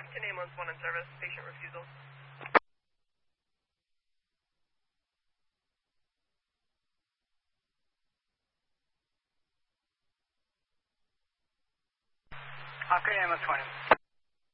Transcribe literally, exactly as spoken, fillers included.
ten ambulance one in service, patient refusal. Okay, ambulance twenty.